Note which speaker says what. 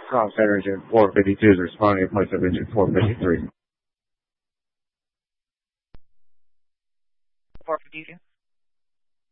Speaker 1: Com Center Engine 452 is responding in place of Engine 453.
Speaker 2: 452.